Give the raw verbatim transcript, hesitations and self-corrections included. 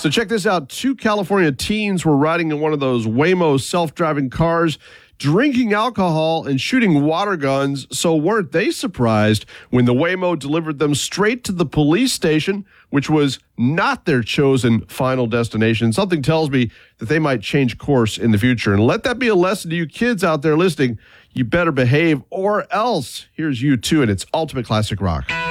So check this out. Two California teens were riding in one of those Waymo self-driving cars, drinking alcohol and shooting water guns. So weren't they surprised when the Waymo delivered them straight to the police station, which was not their chosen final destination? Something tells me that they might change course in the future. And let that be a lesson to you kids out there listening. You better behave or else. Here's U two and its Ultimate Classic Rock.